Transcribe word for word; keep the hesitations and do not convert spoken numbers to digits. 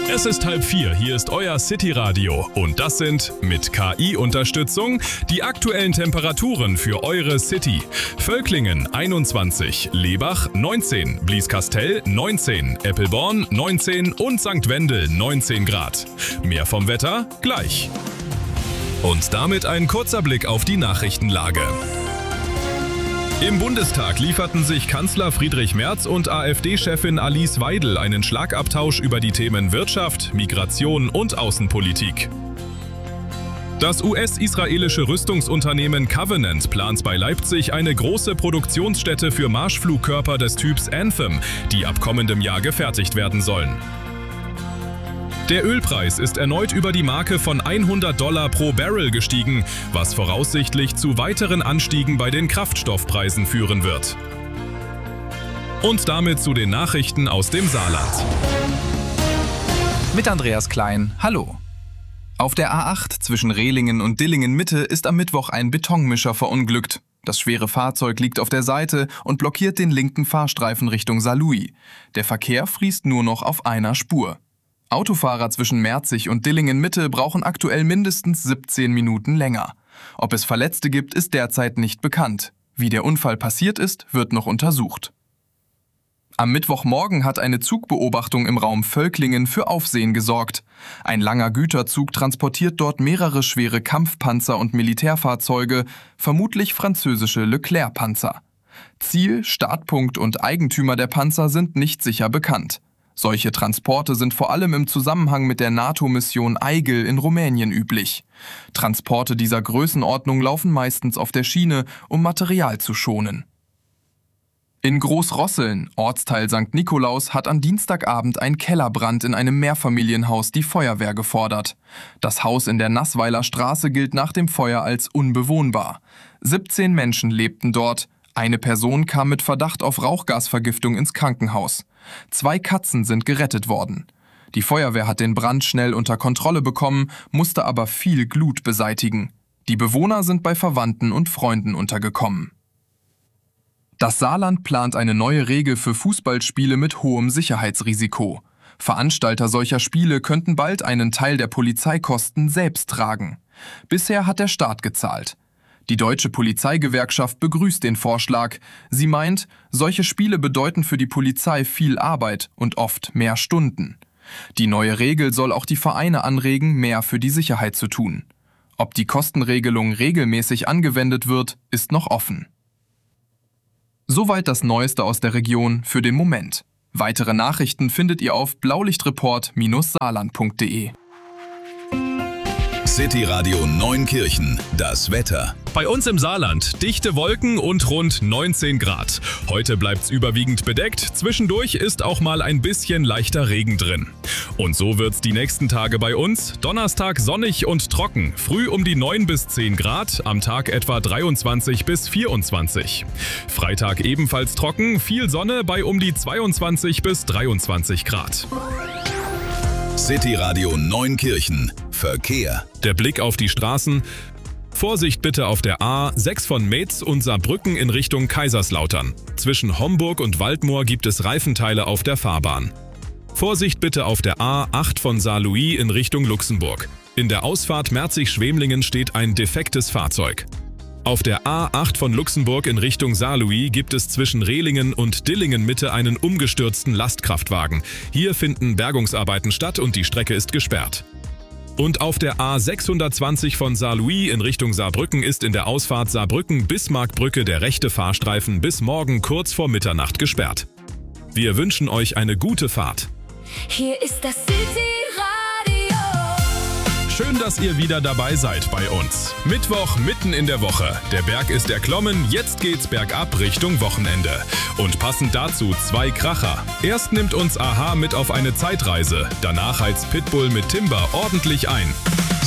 Es ist halb vier, hier ist euer City-Radio und das sind mit K I-Unterstützung die aktuellen Temperaturen für eure City. Völklingen einundzwanzig, Lebach neunzehn, Blieskastel neunzehn, Eppelborn neunzehn und Sankt Wendel neunzehn Grad. Mehr vom Wetter gleich. Und damit ein kurzer Blick auf die Nachrichtenlage. Im Bundestag lieferten sich Kanzler Friedrich Merz und AfD-Chefin Alice Weidel einen Schlagabtausch über die Themen Wirtschaft, Migration und Außenpolitik. Das U S-israelische Rüstungsunternehmen Covenant plant bei Leipzig eine große Produktionsstätte für Marschflugkörper des Typs Anthem, die ab kommendem Jahr gefertigt werden sollen. Der Ölpreis ist erneut über die Marke von hundert Dollar pro Barrel gestiegen, was voraussichtlich zu weiteren Anstiegen bei den Kraftstoffpreisen führen wird. Und damit zu den Nachrichten aus dem Saarland. Mit Andreas Klein, hallo. Auf der A acht zwischen Rehlingen und Dillingen-Mitte ist am Mittwoch ein Betonmischer verunglückt. Das schwere Fahrzeug liegt auf der Seite und blockiert den linken Fahrstreifen Richtung Saarlouis. Der Verkehr fließt nur noch auf einer Spur. Autofahrer zwischen Merzig und Dillingen-Mitte brauchen aktuell mindestens siebzehn Minuten länger. Ob es Verletzte gibt, ist derzeit nicht bekannt. Wie der Unfall passiert ist, wird noch untersucht. Am Mittwochmorgen hat eine Zugbeobachtung im Raum Völklingen für Aufsehen gesorgt. Ein langer Güterzug transportiert dort mehrere schwere Kampfpanzer und Militärfahrzeuge, vermutlich französische Leclerc-Panzer. Ziel, Startpunkt und Eigentümer der Panzer sind nicht sicher bekannt. Solche Transporte sind vor allem im Zusammenhang mit der NATO-Mission Eigel in Rumänien üblich. Transporte dieser Größenordnung laufen meistens auf der Schiene, um Material zu schonen. In Großrosseln, Ortsteil Sankt Nikolaus, hat am Dienstagabend ein Kellerbrand in einem Mehrfamilienhaus die Feuerwehr gefordert. Das Haus in der Nassweiler Straße gilt nach dem Feuer als unbewohnbar. siebzehn Menschen lebten dort. Eine Person kam mit Verdacht auf Rauchgasvergiftung ins Krankenhaus. Zwei Katzen sind gerettet worden. Die Feuerwehr hat den Brand schnell unter Kontrolle bekommen, musste aber viel Glut beseitigen. Die Bewohner sind bei Verwandten und Freunden untergekommen. Das Saarland plant eine neue Regel für Fußballspiele mit hohem Sicherheitsrisiko. Veranstalter solcher Spiele könnten bald einen Teil der Polizeikosten selbst tragen. Bisher hat der Staat gezahlt. Die Deutsche Polizeigewerkschaft begrüßt den Vorschlag. Sie meint, solche Spiele bedeuten für die Polizei viel Arbeit und oft mehr Stunden. Die neue Regel soll auch die Vereine anregen, mehr für die Sicherheit zu tun. Ob die Kostenregelung regelmäßig angewendet wird, ist noch offen. Soweit das Neueste aus der Region für den Moment. Weitere Nachrichten findet ihr auf blaulichtreport Bindestrich saarland punkt de. City Radio Neunkirchen, das Wetter. Bei uns im Saarland dichte Wolken und rund neunzehn Grad. Heute bleibt's überwiegend bedeckt, zwischendurch ist auch mal ein bisschen leichter Regen drin. Und so wird's die nächsten Tage bei uns. Donnerstag sonnig und trocken, früh um die neun bis zehn Grad, am Tag etwa dreiundzwanzig bis vierundzwanzig. Freitag ebenfalls trocken, viel Sonne bei um die zweiundzwanzig bis dreiundzwanzig Grad. City Radio Neunkirchen, Verkehr. Der Blick auf die Straßen. Vorsicht bitte auf der A sechs von Metz und Saarbrücken in Richtung Kaiserslautern. Zwischen Homburg und Waldmoor gibt es Reifenteile auf der Fahrbahn. Vorsicht bitte auf der A acht von Saarlouis in Richtung Luxemburg. In der Ausfahrt Merzig-Schwemlingen steht ein defektes Fahrzeug. Auf der A acht von Luxemburg in Richtung Saarlouis gibt es zwischen Rehlingen und Dillingen-Mitte einen umgestürzten Lastkraftwagen. Hier finden Bergungsarbeiten statt und die Strecke ist gesperrt. Und auf der A sechshundertzwanzig von Saarlouis in Richtung Saarbrücken ist in der Ausfahrt Saarbrücken-Bismarckbrücke der rechte Fahrstreifen bis morgen kurz vor Mitternacht gesperrt. Wir wünschen euch eine gute Fahrt. Hier ist das City Radio. Schön, dass ihr wieder dabei seid bei uns. Mittwoch mitten in der Woche. Der Berg ist erklommen, jetzt geht's bergab Richtung Wochenende. Und passend dazu zwei Kracher. Erst nimmt uns a-ha mit auf eine Zeitreise, danach heizt Pitbull mit Timber ordentlich ein.